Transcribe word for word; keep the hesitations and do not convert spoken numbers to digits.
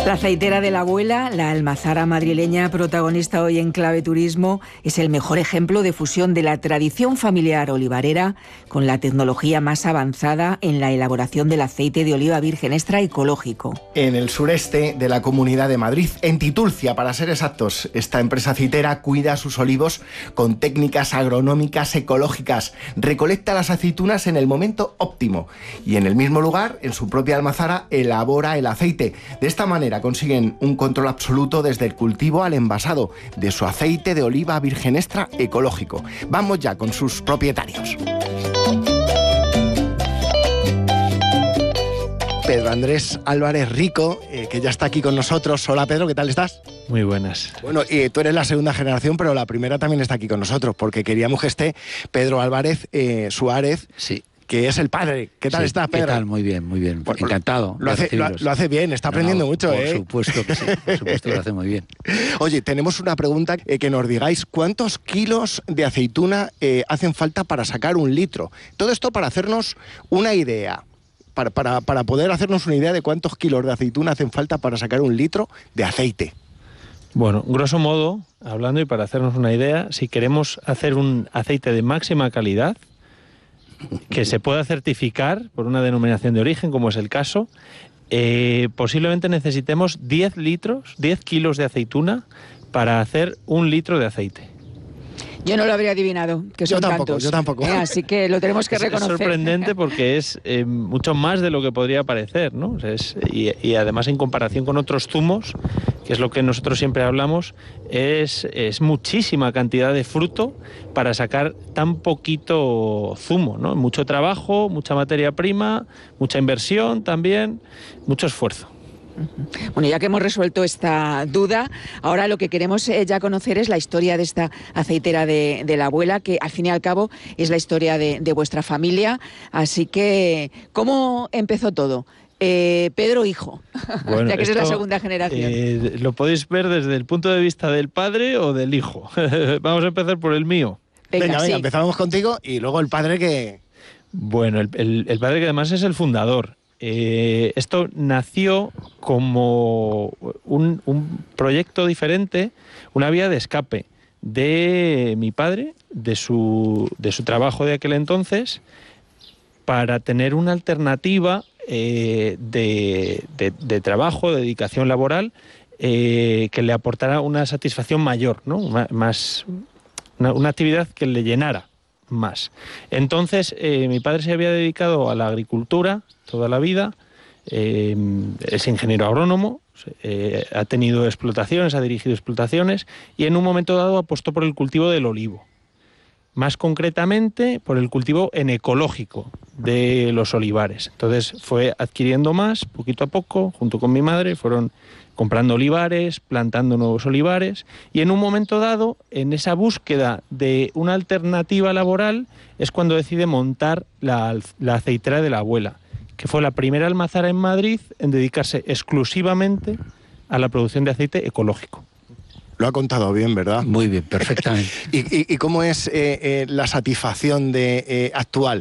La aceitera de la abuela, la almazara madrileña protagonista hoy en Clave Turismo, es el mejor ejemplo de fusión de la tradición familiar olivarera con la tecnología más avanzada en la elaboración del aceite de oliva virgen extra ecológico. En el sureste de la Comunidad de Madrid, en Titulcia, para ser exactos, esta empresa aceitera cuida sus olivos con técnicas agronómicas ecológicas, recolecta las aceitunas en el momento óptimo y en el mismo lugar, en su propia almazara, elabora el aceite. De esta manera consiguen un control absoluto desde el cultivo al envasado de su aceite de oliva virgen extra ecológico. Vamos ya con sus propietarios. Pedro Andrés Álvarez Rico, eh, que ya está aquí con nosotros. Hola Pedro, ¿qué tal estás? Muy buenas. Bueno, eh, tú eres la segunda generación, pero la primera también está aquí con nosotros, porque queríamos que esté Pedro Álvarez eh, Suárez. Sí. Que es el padre. ¿Qué tal sí, estás, Pedro? ¿Qué tal? Muy bien, muy bien. Bueno, encantado. Lo hace, lo, lo hace bien, está aprendiendo no, no, mucho, por ¿eh? Por supuesto que sí, por supuesto que lo hace muy bien. Oye, tenemos una pregunta, eh, que nos digáis cuántos kilos de aceituna eh, hacen falta para sacar un litro. Todo esto para hacernos una idea, para, para, para poder hacernos una idea de cuántos kilos de aceituna hacen falta para sacar un litro de aceite. Bueno, grosso modo, hablando y para hacernos una idea, si queremos hacer un aceite de máxima calidad, que se pueda certificar por una denominación de origen, como es el caso, eh, posiblemente necesitemos diez litros, diez kilos de aceituna para hacer un litro de aceite. Yo no lo habría adivinado, que son yo tampoco, tantos. Yo tampoco, eh, Así que lo tenemos que es, reconocer. Es sorprendente porque es eh, mucho más de lo que podría parecer, ¿no? O sea, es, y, y además en comparación con otros zumos, que es lo que nosotros siempre hablamos, es, es muchísima cantidad de fruto para sacar tan poquito zumo, ¿no? Mucho trabajo, mucha materia prima, mucha inversión también, mucho esfuerzo. Bueno, ya que hemos resuelto esta duda, ahora lo que queremos eh, ya conocer es la historia de esta aceitera de, de la abuela, que al fin y al cabo es la historia de, de vuestra familia. Así que, ¿cómo empezó todo? Eh, Pedro hijo, bueno, ya que esto, es la segunda generación. Eh, lo podéis ver desde el punto de vista del padre o del hijo. Vamos a empezar por el mío. Venga, venga, sí. venga, empezamos contigo y luego el padre que... Bueno, el, el, el padre que además es el fundador. Eh, esto nació como un, un proyecto diferente, una vía de escape de mi padre, de su, de su trabajo de aquel entonces, para tener una alternativa eh, de, de, de trabajo, de dedicación laboral, eh, que le aportara una satisfacción mayor, ¿no? Más, una, una actividad que le llenara más. Entonces, eh, mi padre se había dedicado a la agricultura toda la vida, eh, es ingeniero agrónomo, eh, ha tenido explotaciones, ha dirigido explotaciones y en un momento dado apostó por el cultivo del olivo. Más concretamente, por el cultivo en ecológico de los olivares. Entonces fue adquiriendo más, poquito a poco, junto con mi madre, fueron comprando olivares, plantando nuevos olivares, y en un momento dado, en esa búsqueda de una alternativa laboral, es cuando decide montar la, la aceitera de la abuela, que fue la primera almazara en Madrid en dedicarse exclusivamente a la producción de aceite ecológico. Lo ha contado bien, ¿verdad? Muy bien, perfectamente. ¿Y, y, y cómo es eh, eh, la satisfacción de, eh, actual